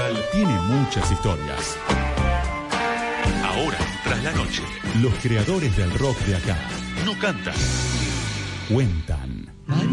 local tiene muchas historias. Ahora, tras la noche, Los creadores del rock de acá no cantan, cuentan.